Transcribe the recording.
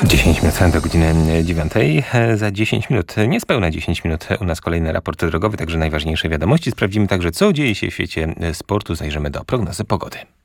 10 minut do godziny 9. Za 10 minut, niespełna 10 minut, u nas kolejny raport drogowy, także najważniejsze wiadomości. Sprawdzimy także, co dzieje się w świecie sportu. Zajrzymy do prognozy pogody.